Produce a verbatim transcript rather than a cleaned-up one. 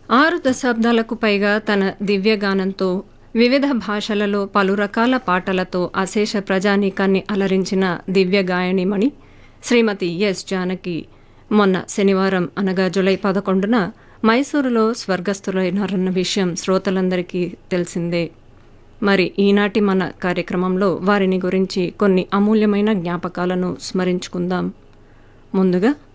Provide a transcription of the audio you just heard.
ఆరు దశాబ్దాలకు పైగా తన దివ్యగానంతో వివిధ భాషలలో పలు రకాల పాటలతో అశేష ప్రజానీకాన్ని అలరించిన దివ్య గాయనిమణి శ్రీమతి ఎస్ జానకి మొన్న శనివారం అనగా జూలై పదకొండున మైసూరులో స్వర్గస్థులైనారన్న విషయం శ్రోతలందరికీ తెలిసిందే. మరి ఈనాటి మన కార్యక్రమంలో వారిని గురించి కొన్ని అమూల్యమైన జ్ఞాపకాలను స్మరించుకుందాం. ముందుగా